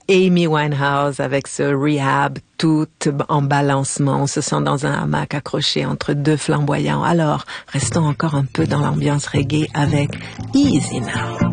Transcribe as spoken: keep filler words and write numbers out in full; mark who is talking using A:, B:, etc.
A: Amy Winehouse avec ce Rehab, tout en balancement. On se sent dans un hamac accroché entre deux flamboyants. Alors, restons encore un peu dans l'ambiance reggae avec Easy Now.